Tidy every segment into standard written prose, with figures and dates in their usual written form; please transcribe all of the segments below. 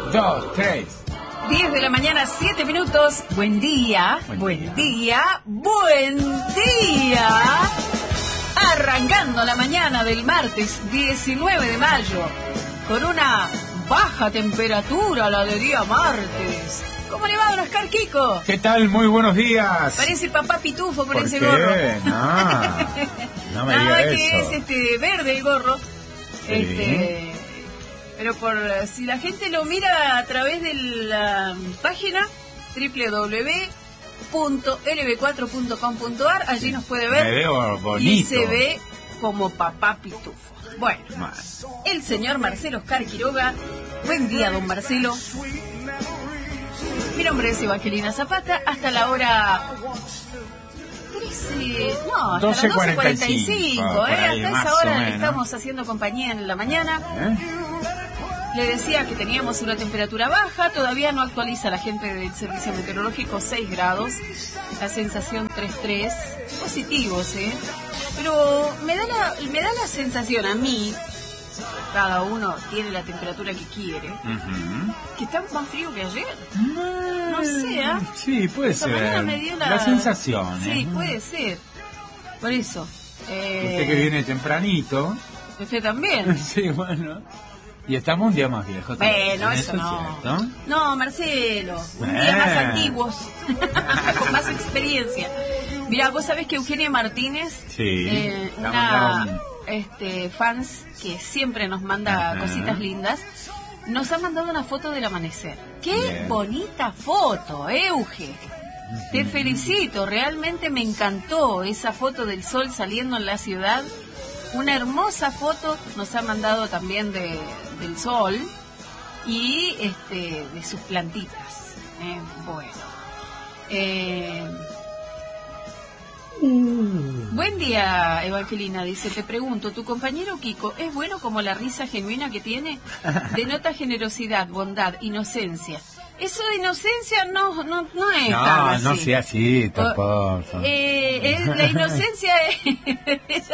2, 3. 10 de la mañana, 7 minutos. Buen día, buen día, buen día. Arrancando la mañana del martes 19 de mayo, con una baja temperatura, la de día martes. ¿Cómo le va, don Oscar Kiko? ¿Qué tal? Muy buenos días. Parece papá pitufo por ese qué? gorro. No me Nada diga que eso. es verde el gorro. Sí. Pero si la gente lo mira a través de la página www.lb4.com.ar, allí nos puede ver. Me veo bonito. Y se ve como papá pitufo. Bueno, el señor Marcelo Oscar Quiroga. Buen día, don Marcelo. Mi nombre es Evangelina Zapata. Hasta la hora 13, no, hasta 12:45, hasta esa hora le menos. estamos haciendo compañía en la mañana. Le decía que teníamos una temperatura baja, todavía no actualiza la gente del servicio meteorológico, 6 grados, la sensación 3,3, positivos, pero me da la sensación a mí, cada uno tiene la temperatura que quiere, que está más frío que ayer. No sé, Sí, puede esta mañana ser. me dio La sensación. Sí, puede ser. Por eso. Usted que viene tempranito. Usted también. Sí, bueno. Y estamos un día más viejos. Bueno, eso no. ¿Cierto? No, Marcelo, un día más antiguos, con más experiencia. Mira, vos sabés que Eugenia Martínez, Sí, una fans que siempre nos manda cositas lindas, nos ha mandado una foto del amanecer. ¡Qué Bien. bonita foto, Euge! Te felicito, realmente me encantó esa foto del sol saliendo en la ciudad. Una hermosa foto nos ha mandado también del sol y de sus plantitas. Buen día, Evangelina, dice, te pregunto, ¿tu compañero Kiko es bueno como la risa genuina que tiene? Denota generosidad, bondad, inocencia. Eso de inocencia no es tan así. No sea así, tampoco. La inocencia es...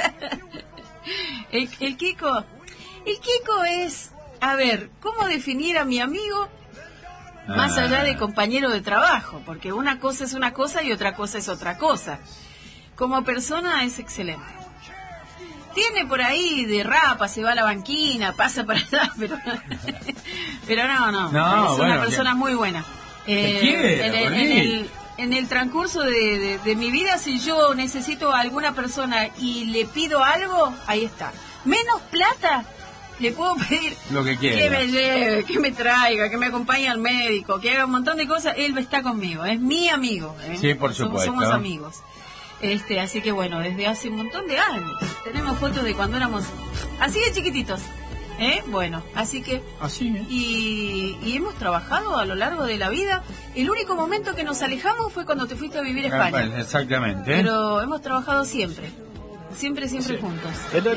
El Kiko es, a ver, ¿cómo definir a mi amigo más allá de compañero de trabajo? Porque una cosa es una cosa y otra cosa es otra cosa. Como persona es excelente. Tiene por ahí de rapa, se va a la banquina, pasa para allá, pero no, es una persona muy buena. En el transcurso de mi vida, si yo necesito a alguna persona y le pido algo, ahí está. Menos plata, le puedo pedir lo que quiera. Que me lleve, que me traiga, que me acompañe al médico, que haga un montón de cosas. Él está conmigo, es mi amigo. Sí, por supuesto. Somos amigos. Así que bueno, desde hace un montón de años tenemos fotos de cuando éramos así de chiquititos. Bueno, así que y hemos trabajado a lo largo de la vida. El único momento que nos alejamos fue cuando te fuiste a vivir a España. Exactamente. Pero hemos trabajado siempre juntos.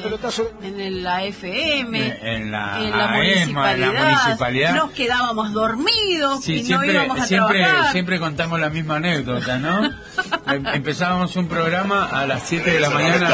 En la FM, en la municipalidad. Nos quedábamos dormidos y no íbamos a trabajar. Siempre contamos la misma anécdota, ¿no? Empezábamos un programa a las 7 de la mañana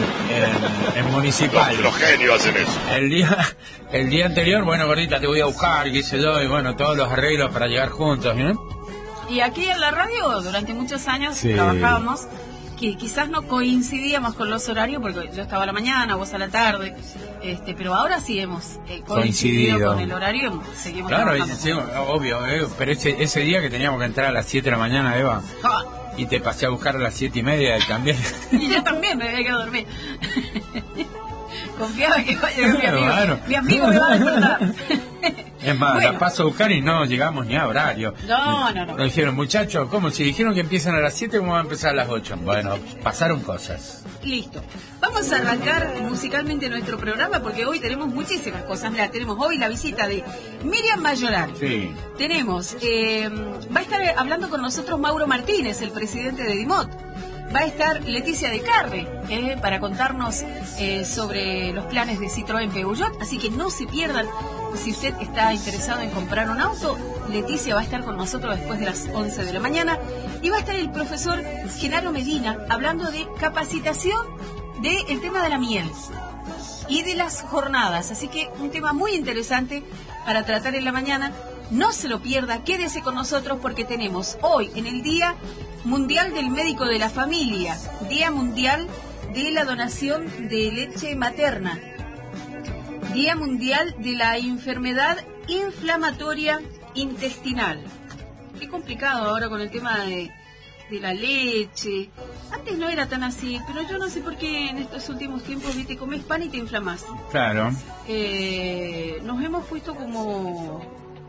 en Municipal. Los genios hacen eso. El día anterior, bueno, gordita, te voy a buscar, qué sé yo, y bueno, todos los arreglos para llegar juntos, ¿no? Y aquí en la radio, durante muchos años trabajábamos, que quizás no coincidíamos con los horarios, porque yo estaba a la mañana, vos a la tarde, pero ahora sí hemos coincidido con el horario, seguimos trabajando. Claro, obvio, pero ese día que teníamos que entrar a las 7 de la mañana, Eva, y te pasé a buscar a las 7:30 también. Y yo también me había quedado dormir. Confiaba que iba a llegar mi amigo. Claro. Mi amigo me va a despertar. Es más, la paso a buscar y no llegamos ni a horario. No. Nos dijeron, muchachos, ¿cómo? Si dijeron que empiezan a las 7, ¿cómo va a empezar a las 8? Bueno, pasaron cosas. Listo. Vamos a arrancar musicalmente nuestro programa porque hoy tenemos muchísimas cosas. Mira, tenemos hoy la visita de Miriam Mayoral. Sí. Tenemos, va a estar hablando con nosotros Mauro Martínez, el presidente de DIMOT. Va a estar Leticia de Carre para contarnos sobre los planes de Citroën Peugeot, así que no se pierdan. Si usted está interesado en comprar un auto, Leticia va a estar con nosotros después de las 11 de la mañana y va a estar el profesor Genaro Medina hablando de capacitación del tema de la miel y de las jornadas, así que un tema muy interesante para tratar en la mañana. No se lo pierda, quédese con nosotros porque tenemos hoy en el Día Mundial del Médico de la Familia, Día Mundial de la Donación de Leche Materna, Día Mundial de la Enfermedad Inflamatoria Intestinal. Qué complicado ahora con el tema de la leche. Antes no era tan así, pero yo no sé por qué en estos últimos tiempos, viste, comes pan y te inflamás. Claro. Nos hemos puesto como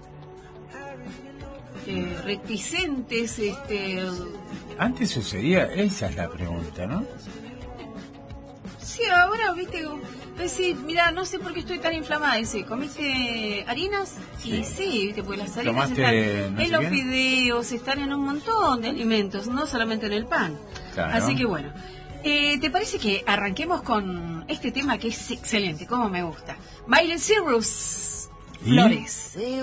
reticentes. Antes sucedía, esa es la pregunta, ¿no? Sí, ahora, viste, decís, mira, no sé por qué estoy tan inflamada. Dice, ¿comiste harinas? Sí. Y sí, viste, pues las harinas ¿Tomaste están no sé en los qué? fideos, están en un montón de alimentos, no solamente en el pan. Claro. Así que bueno, ¿te parece que arranquemos con este tema que es excelente, como me gusta? Miley Cyrus, ¿Y? Flores.